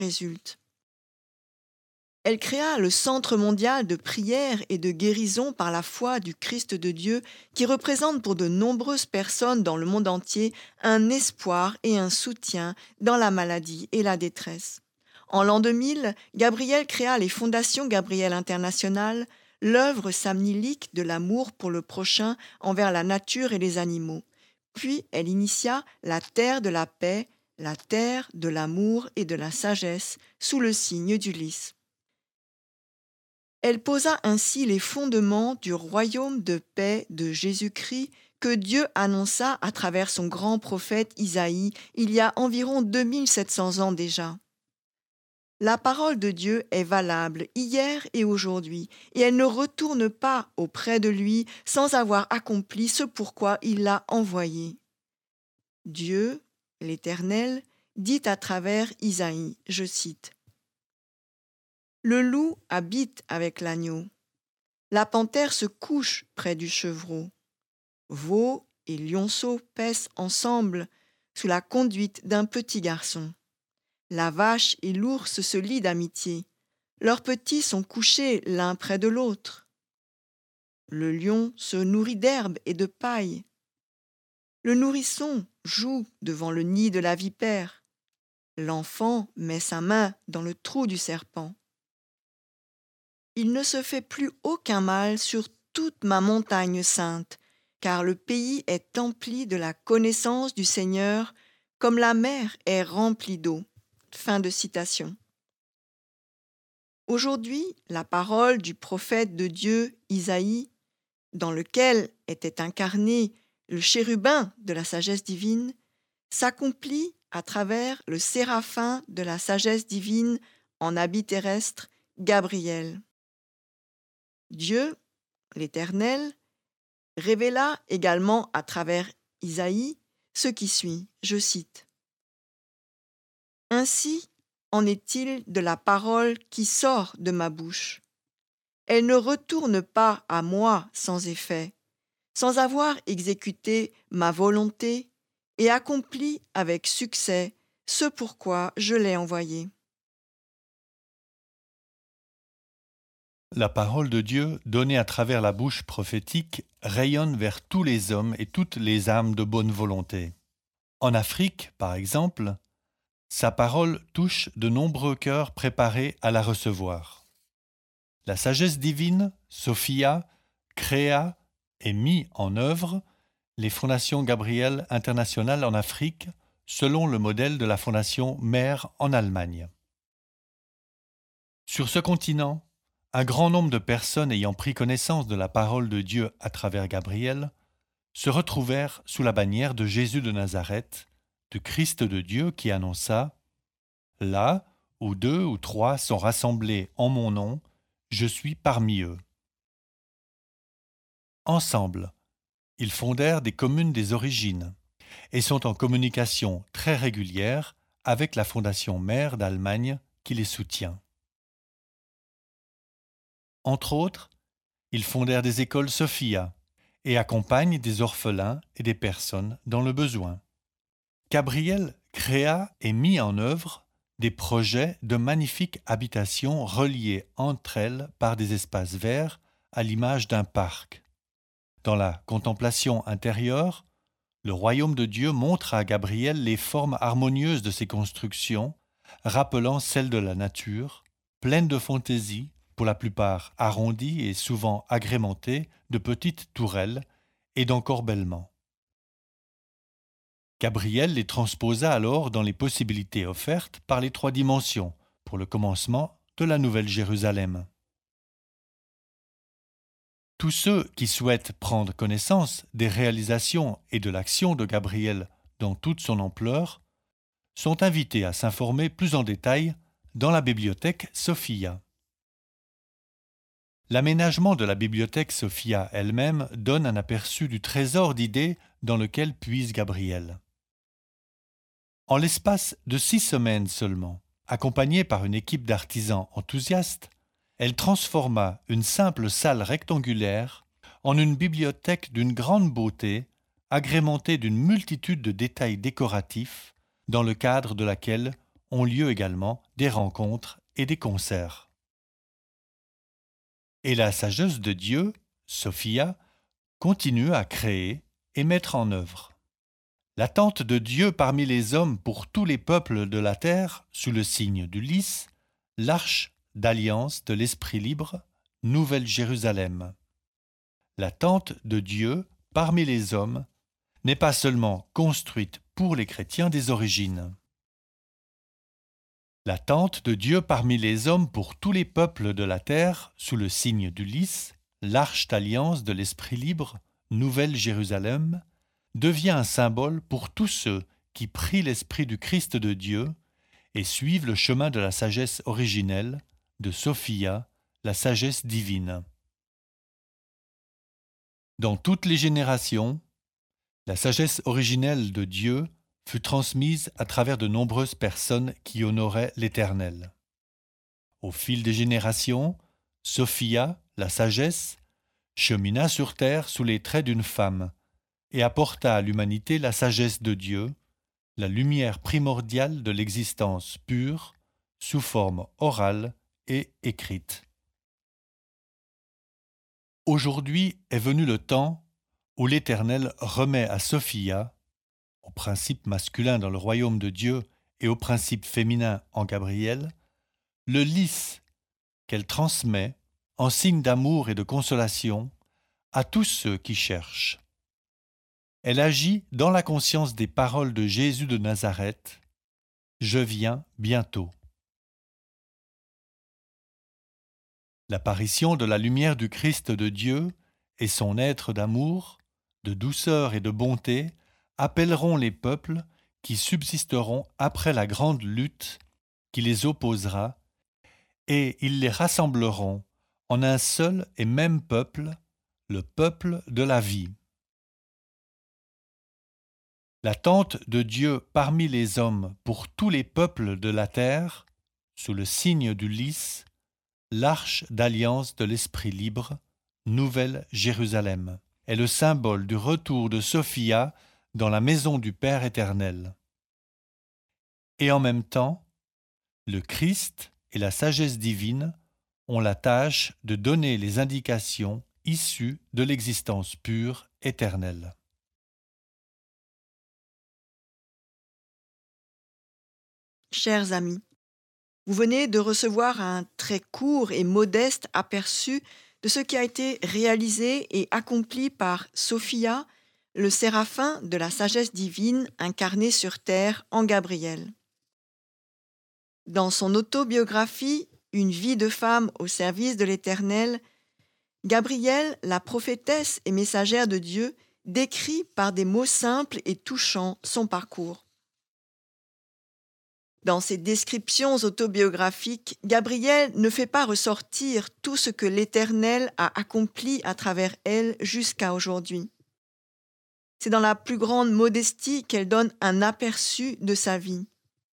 résulte. Elle créa le Centre mondial de prière et de guérison par la foi du Christ de Dieu qui représente pour de nombreuses personnes dans le monde entier un espoir et un soutien dans la maladie et la détresse. En l'an 2000, Gabrielle créa les Fondations Gabriel International, l'œuvre samnilique de l'amour pour le prochain envers la nature et les animaux. Puis elle initia la Terre de la paix, la terre de l'amour et de la sagesse sous le signe du lys. Elle posa ainsi les fondements du royaume de paix de Jésus-Christ que Dieu annonça à travers son grand prophète Isaïe il y a environ 2700 ans déjà. La parole de Dieu est valable hier et aujourd'hui, et elle ne retourne pas auprès de lui sans avoir accompli ce pourquoi il l'a envoyée. Dieu, l'Éternel, dit à travers Isaïe, je cite, le loup habite avec l'agneau. La panthère se couche près du chevreau. Veau et lionceau paissent ensemble sous la conduite d'un petit garçon. La vache et l'ours se lient d'amitié. Leurs petits sont couchés l'un près de l'autre. Le lion se nourrit d'herbe et de paille. Le nourrisson joue devant le nid de la vipère. L'enfant met sa main dans le trou du serpent. Il ne se fait plus aucun mal sur toute ma montagne sainte, car le pays est empli de la connaissance du Seigneur, comme la mer est remplie d'eau. Fin de citation. Aujourd'hui, la parole du prophète de Dieu, Isaïe, dans lequel était incarné le chérubin de la sagesse divine, s'accomplit à travers le séraphin de la sagesse divine en habit terrestre, Gabriel. Dieu, l'Éternel, révéla également à travers Isaïe ce qui suit, je cite. Ainsi en est-il de la parole qui sort de ma bouche. Elle ne retourne pas à moi sans effet, sans avoir exécuté ma volonté et accompli avec succès ce pourquoi je l'ai envoyée. La parole de Dieu, donnée à travers la bouche prophétique, rayonne vers tous les hommes et toutes les âmes de bonne volonté. En Afrique, par exemple, sa parole touche de nombreux cœurs préparés à la recevoir. La sagesse divine, Sophia, créa et mit en œuvre les fondations Gabriel International en Afrique selon le modèle de la fondation Mère en Allemagne. Sur ce continent, un grand nombre de personnes ayant pris connaissance de la parole de Dieu à travers Gabriel se retrouvèrent sous la bannière de Jésus de Nazareth, du Christ de Dieu qui annonça « Là où 2 ou 3 sont rassemblés en mon nom, je suis parmi eux. » Ensemble, ils fondèrent des communes des origines et sont en communication très régulière avec la Fondation Mère d'Allemagne qui les soutient. Entre autres, ils fondèrent des écoles Sophia et accompagnent des orphelins et des personnes dans le besoin. Gabriel créa et mit en œuvre des projets de magnifiques habitations reliées entre elles par des espaces verts à l'image d'un parc. Dans la contemplation intérieure, le royaume de Dieu montre à Gabriel les formes harmonieuses de ces constructions, rappelant celles de la nature, pleines de fantaisie, pour la plupart arrondies et souvent agrémentées de petites tourelles et d'encorbellements. Gabriel les transposa alors dans les possibilités offertes par les 3 dimensions pour le commencement de la Nouvelle Jérusalem. Tous ceux qui souhaitent prendre connaissance des réalisations et de l'action de Gabriel dans toute son ampleur sont invités à s'informer plus en détail dans la bibliothèque Sophia. L'aménagement de la bibliothèque Sophia elle-même donne un aperçu du trésor d'idées dans lequel puise Gabriel. En l'espace de 6 semaines seulement, accompagnée par une équipe d'artisans enthousiastes, elle transforma une simple salle rectangulaire en une bibliothèque d'une grande beauté, agrémentée d'une multitude de détails décoratifs, dans le cadre de laquelle ont lieu également des rencontres et des concerts. Et la sageuse de Dieu, Sophia, continue à créer et mettre en œuvre. L'attente de Dieu parmi les hommes pour tous les peuples de la terre, sous le signe du lys, l'arche d'alliance de l'Esprit libre, Nouvelle Jérusalem. L'attente de Dieu parmi les hommes n'est pas seulement construite pour les chrétiens des origines. L'attente de Dieu parmi les hommes pour tous les peuples de la terre, sous le signe du lys, l'arche d'alliance de l'Esprit libre, Nouvelle Jérusalem, devient un symbole pour tous ceux qui prient l'Esprit du Christ de Dieu et suivent le chemin de la sagesse originelle, de Sophia, la sagesse divine. Dans toutes les générations, la sagesse originelle de Dieu fut transmise à travers de nombreuses personnes qui honoraient l'Éternel. Au fil des générations, Sophia, la sagesse, chemina sur terre sous les traits d'une femme et apporta à l'humanité la sagesse de Dieu, la lumière primordiale de l'existence pure, sous forme orale et écrite. Aujourd'hui est venu le temps où l'Éternel remet à Sophia, au principe masculin dans le royaume de Dieu et au principe féminin en Gabriel, le lys qu'elle transmet en signe d'amour et de consolation à tous ceux qui cherchent. Elle agit dans la conscience des paroles de Jésus de Nazareth, « Je viens bientôt ». L'apparition de la lumière du Christ de Dieu et son être d'amour, de douceur et de bonté appelleront les peuples qui subsisteront après la grande lutte qui les opposera, et ils les rassembleront en un seul et même peuple, le peuple de la vie. L'attente de Dieu parmi les hommes pour tous les peuples de la terre, sous le signe du lys, l'arche d'alliance de l'Esprit libre, Nouvelle Jérusalem, est le symbole du retour de Sophia dans la maison du Père éternel. Et en même temps, le Christ et la sagesse divine ont la tâche de donner les indications issues de l'existence pure éternelle. Chers amis, vous venez de recevoir un très court et modeste aperçu de ce qui a été réalisé et accompli par Sophia, le séraphin de la sagesse divine incarné sur terre en Gabriel. Dans son autobiographie « Une vie de femme au service de l'Éternel », Gabrielle, la prophétesse et messagère de Dieu, décrit par des mots simples et touchants son parcours. Dans ses descriptions autobiographiques, Gabrielle ne fait pas ressortir tout ce que l'Éternel a accompli à travers elle jusqu'à aujourd'hui. C'est dans la plus grande modestie qu'elle donne un aperçu de sa vie.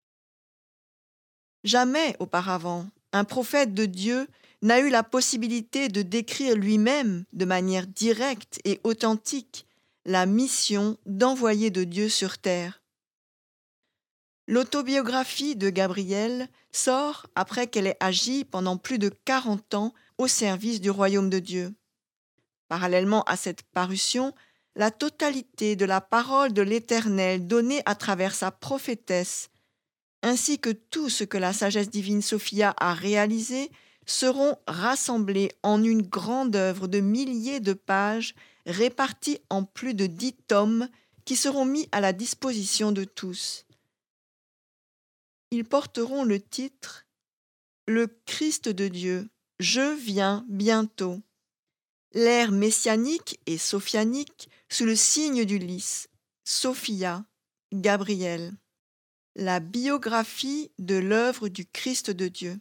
Jamais auparavant, un prophète de Dieu n'a eu la possibilité de décrire lui-même de manière directe et authentique la mission d'envoyer de Dieu sur terre. L'autobiographie de Gabrielle sort après qu'elle ait agi pendant plus de 40 ans au service du royaume de Dieu. Parallèlement à cette parution, la totalité de la parole de l'Éternel donnée à travers sa prophétesse, ainsi que tout ce que la sagesse divine Sophia a réalisé, seront rassemblés en une grande œuvre de milliers de pages réparties en plus de 10 tomes qui seront mis à la disposition de tous. Ils porteront le titre « Le Christ de Dieu, je viens bientôt ». L'ère messianique et sophianique sous le signe du lys, Sophia, Gabriel. La biographie de l'œuvre du Christ de Dieu.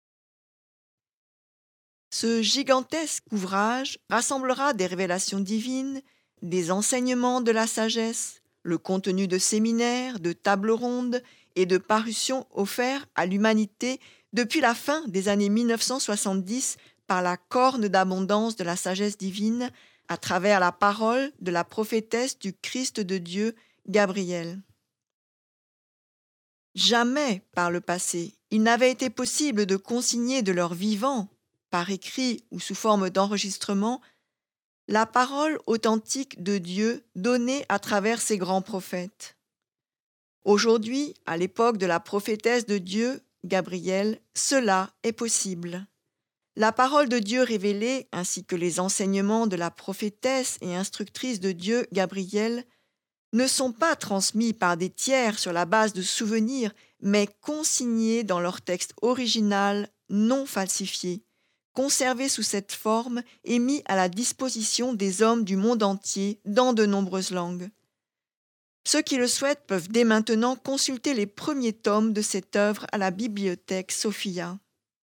Ce gigantesque ouvrage rassemblera des révélations divines, des enseignements de la sagesse, le contenu de séminaires, de tables rondes et de parutions offerts à l'humanité depuis la fin des années 1970 par la corne d'abondance de la sagesse divine à travers la parole de la prophétesse du Christ de Dieu, Gabrielle. Jamais, par le passé, il n'avait été possible de consigner de leur vivant, par écrit ou sous forme d'enregistrement, la parole authentique de Dieu donnée à travers ses grands prophètes. Aujourd'hui, à l'époque de la prophétesse de Dieu, Gabriel, cela est possible. La parole de Dieu révélée, ainsi que les enseignements de la prophétesse et instructrice de Dieu, Gabriel, ne sont pas transmis par des tiers sur la base de souvenirs, mais consignés dans leur texte original non falsifié, conservés sous cette forme et mis à la disposition des hommes du monde entier dans de nombreuses langues. Ceux qui le souhaitent peuvent dès maintenant consulter les premiers tomes de cette œuvre à la bibliothèque Sophia.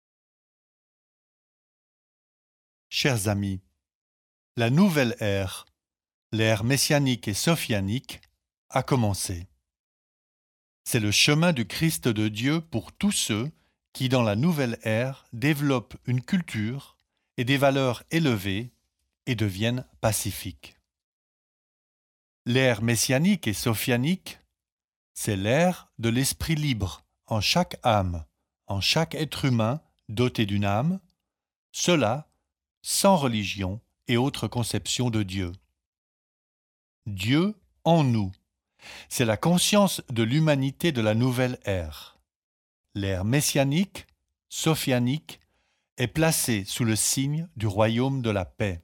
Chers amis, la nouvelle ère, l'ère messianique et sophianique, a commencé. C'est le chemin du Christ de Dieu pour tous ceux qui, dans la nouvelle ère, développent une culture et des valeurs élevées et deviennent pacifiques. L'ère messianique et sophianique, c'est l'ère de l'esprit libre en chaque âme, en chaque être humain doté d'une âme, cela sans religion et autre conception de Dieu. Dieu en nous, c'est la conscience de l'humanité de la nouvelle ère. L'ère messianique, sophianique, est placée sous le signe du royaume de la paix.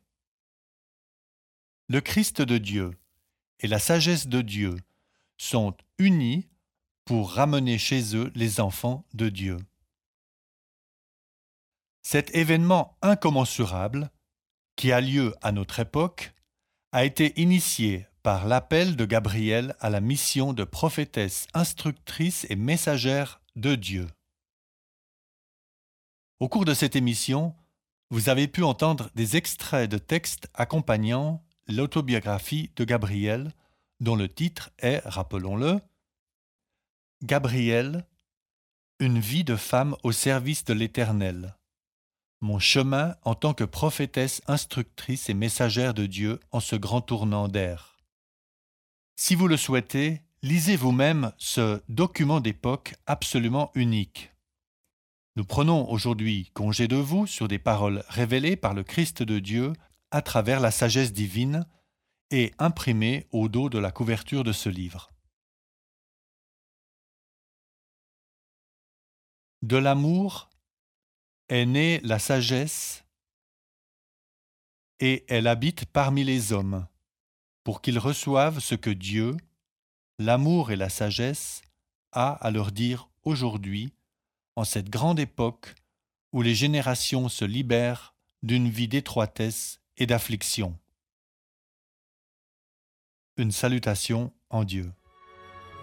Le Christ de Dieu et la sagesse de Dieu sont unis pour ramener chez eux les enfants de Dieu. Cet événement incommensurable, qui a lieu à notre époque, a été initié par l'appel de Gabriel à la mission de prophétesse instructrice et messagère de Dieu. Au cours de cette émission, vous avez pu entendre des extraits de textes accompagnant l'autobiographie de Gabriel, dont le titre est, rappelons-le, Gabriel, une vie de femme au service de l'Éternel. Mon chemin en tant que prophétesse instructrice et messagère de Dieu en ce grand tournant d'ère. Si vous le souhaitez, lisez vous-même ce document d'époque absolument unique. Nous prenons aujourd'hui congé de vous sur des paroles révélées par le Christ de Dieu à travers la sagesse divine et imprimées au dos de la couverture de ce livre. De l'amour est née la sagesse et elle habite parmi les hommes, pour qu'ils reçoivent ce que Dieu, l'amour et la sagesse, a à leur dire aujourd'hui, en cette grande époque où les générations se libèrent d'une vie d'étroitesse et d'affliction. Une salutation en Dieu.